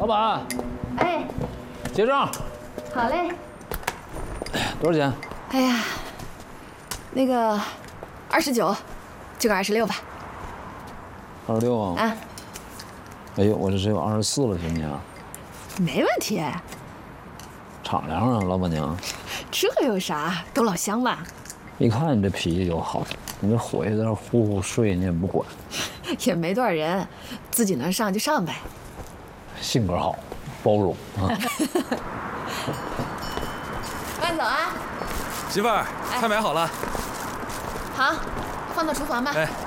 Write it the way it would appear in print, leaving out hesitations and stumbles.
板， 哎， 结账。 好嘞。 多少钱？ 哎呀，那个29，就个26吧。 26啊？ 啊。 哎呦，我这只有24了，行不行？ 没问题。 敞亮啊，老板娘。 这有啥？都老乡嘛。 一看你这脾气就好，你这伙计在那呼呼睡，你也不管。 也没多少人，自己能上就上呗。 性格好，包容啊。 慢走啊。 媳妇儿，菜买好了。 好，放到厨房吧。 哎。